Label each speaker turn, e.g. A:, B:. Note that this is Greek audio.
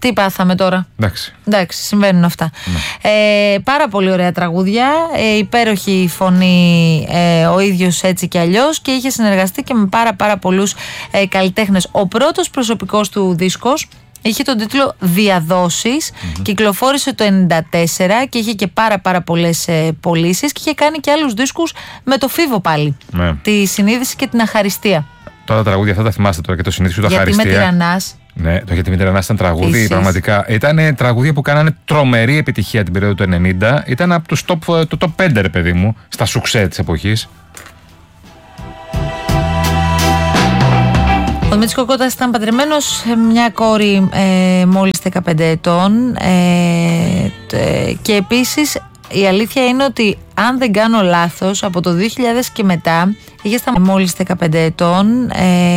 A: Τι πάθαμε τώρα. Εντάξει, συμβαίνουν αυτά. Πάρα πολύ ωραία τραγούδια. Υπέροχη φωνή, ο ίδιος έτσι κι αλλιώς, και είχε συνεργαστεί και με πάρα πολλούς καλλιτέχνες. Ο πρώτος προσωπικός του δίσκος είχε τον τίτλο Διαδόσεις, κυκλοφόρησε το 1994 και είχε και πάρα πολλές πωλήσεις, και είχε κάνει και άλλους δίσκους με το Φίβο πάλι. Τη Συνείδηση και την Αχαριστία.
B: Τώρα τα τραγούδια αυτά τα θυμάστε τώρα, και το Συνείδηση και το Αχαριστία.
A: Γιατί με Τυραννάς.
B: Ναι, το Γιατί με Τυραννάς ήταν τραγούδι. Επίσης. Πραγματικά ήταν τραγούδια που κάνανε τρομερή επιτυχία την περίοδο του 90. Ήταν από το top 5, ρε παιδί μου, στα σουξέ της εποχής.
A: Ο Δημήτρης Κοκότας ήταν παντρεμένος σε μια κόρη μόλις 15 ετών, και επίσης η αλήθεια είναι ότι, αν δεν κάνω λάθος, από το 2000 και μετά είχε σταματήσει μόλις 15 ετών.